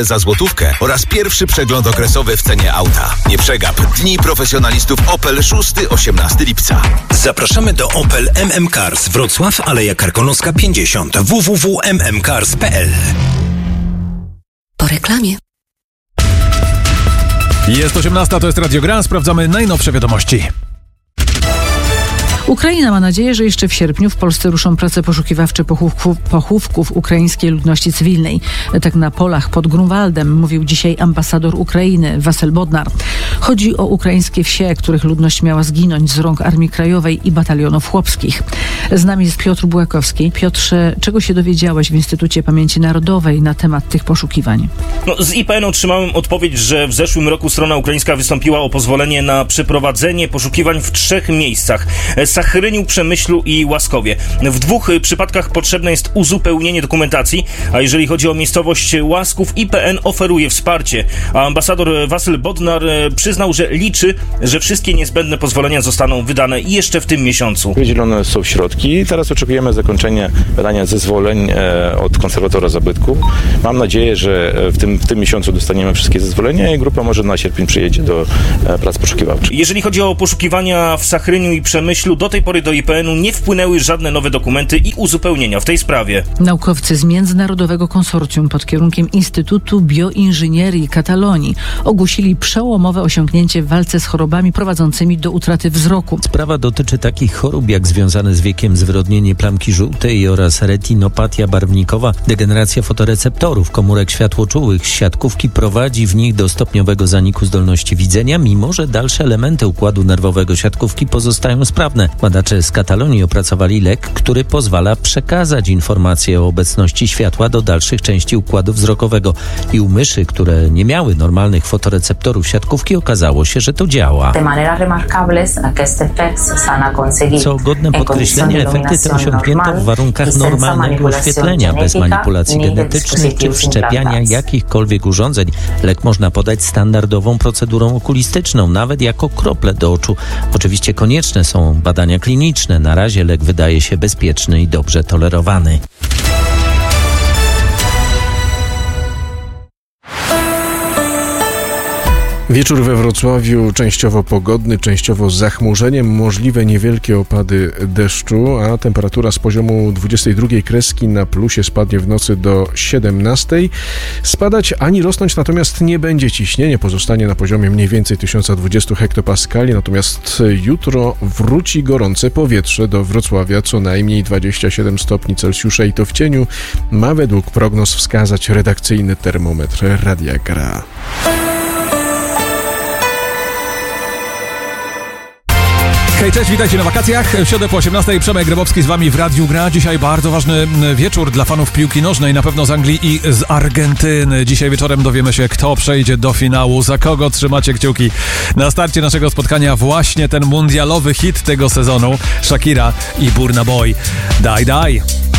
za złotówkę oraz pierwszy przegląd okresowy w cenie auta. Nie przegap. Dni profesjonalistów Opel 6-18 lipca. Zapraszamy do Opel MM Cars Wrocław, Aleja Karkonoska 50, www.mmcars.pl. Po reklamie. Jest 18, to jest Radio Gra. Sprawdzamy najnowsze wiadomości. Ukraina ma nadzieję, że jeszcze w sierpniu w Polsce ruszą prace poszukiwawcze pochówków ukraińskiej ludności cywilnej. Tak na polach pod Grunwaldem mówił dzisiaj ambasador Ukrainy Wasyl Bodnar. Chodzi o ukraińskie wsie, których ludność miała zginąć z rąk Armii Krajowej i batalionów chłopskich. Z nami jest Piotr Bułakowski. Piotrze, czego się dowiedziałeś w Instytucie Pamięci Narodowej na temat tych poszukiwań? Z IPN otrzymałem odpowiedź, że w zeszłym roku strona ukraińska wystąpiła o pozwolenie na przeprowadzenie poszukiwań w 3 miejscach: Sachryniu, Przemyślu i Łaskowie. W 2 przypadkach potrzebne jest uzupełnienie dokumentacji, a jeżeli chodzi o miejscowość Łasków, IPN oferuje wsparcie. A ambasador Wasyl Bodnar przyznał, że liczy, że wszystkie niezbędne pozwolenia zostaną wydane jeszcze w tym miesiącu. Wydzielone są środki i teraz oczekujemy zakończenia wydania zezwoleń od konserwatora zabytku. Mam nadzieję, że w tym miesiącu dostaniemy wszystkie zezwolenia i grupa może na sierpień przyjedzie do prac poszukiwawczych. Jeżeli chodzi o poszukiwania w Sachryniu i Przemyślu, do tej pory do IPN-u nie wpłynęły żadne nowe dokumenty i uzupełnienia w tej sprawie. Naukowcy z Międzynarodowego Konsorcjum pod kierunkiem Instytutu Bioinżynierii Katalonii ogłosili przełomowe osiągnięcie w walce z chorobami prowadzącymi do utraty wzroku. Sprawa dotyczy takich chorób jak związane z wiekiem zwrodnienie plamki żółtej oraz retinopatia barwnikowa. Degeneracja fotoreceptorów komórek światłoczułych siatkówki prowadzi w nich do stopniowego zaniku zdolności widzenia, mimo że dalsze elementy układu nerwowego siatkówki pozostają sprawne. Badacze z Katalonii opracowali lek, który pozwala przekazać informacje o obecności światła do dalszych części układu wzrokowego. I u myszy, które nie miały normalnych fotoreceptorów siatkówki, okazało się, że to działa. Co godne podkreślenia, efekty te osiągnięto w warunkach normalnego oświetlenia, bez manipulacji genetycznych czy wszczepiania jakichkolwiek urządzeń. Lek można podać standardową procedurą okulistyczną, nawet jako krople do oczu. Oczywiście konieczne są badania kliniczne. Na razie lek wydaje się bezpieczny i dobrze tolerowany. Wieczór we Wrocławiu częściowo pogodny, częściowo z zachmurzeniem, możliwe niewielkie opady deszczu, a temperatura z poziomu 22 kreski na plusie spadnie w nocy do 17. Spadać ani rosnąć natomiast nie będzie ciśnienie, pozostanie na poziomie mniej więcej 1020 hektopaskali, natomiast jutro wróci gorące powietrze do Wrocławia, co najmniej 27 stopni Celsjusza i to w cieniu ma według prognoz wskazać redakcyjny termometr Radia Gra. Hej, cześć, witajcie na wakacjach. W środę po 18:00 Przemek Grabowski z wami w Radiu Gra. Dzisiaj bardzo ważny wieczór dla fanów piłki nożnej, na pewno z Anglii i z Argentyny. Dzisiaj wieczorem dowiemy się, kto przejdzie do finału, za kogo trzymacie kciuki. Na starcie naszego spotkania właśnie ten mundialowy hit tego sezonu, Shakira i Burna Boy. Daj, daj.